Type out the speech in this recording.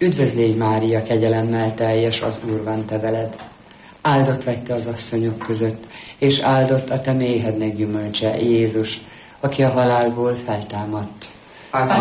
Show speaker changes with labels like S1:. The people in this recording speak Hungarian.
S1: Üdvözlégy Mária, kegyelemmel teljes, az Úr van te veled. Áldott vagy te az asszonyok között, és áldott a te méhednek gyümölcse, Jézus, aki a halálból feltámadt.